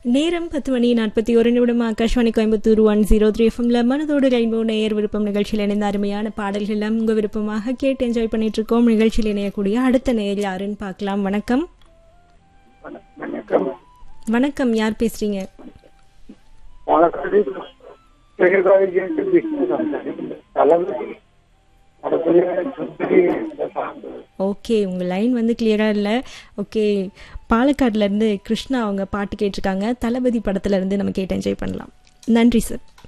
நேரம் 10:41 ஆகாஷ்வாணி கோயம்புத்தூர் 103 எஃப்எம்ல மனதோடு ரெயின்போ நேயர் விருப்பம் நிகழ்ச்சியில் இணைந்த அருமையான பாடல்கள் எல்லாம் உங்க விருப்பமாக கேட்டு என்ஜாய் பண்ணிட்டு இருக்கோம். நிகழ்ச்சியில் இணையக்கூடிய அடுத்த நேயர் யாருன்னு பார்க்கலாம். வணக்கம். வணக்கம், யார் பேசுறீங்க? ஓகே, உங்க லைன் வந்து கிளியரா இல்லை. ஓகே, பாலக்காடுல இருந்து கிருஷ்ணா அவங்க பாட்டு கேட்டிருக்காங்க. தளபதி படத்துல இருந்து நம்ம கேட்டு என்ஜாய் பண்ணலாம். நன்றி சார்.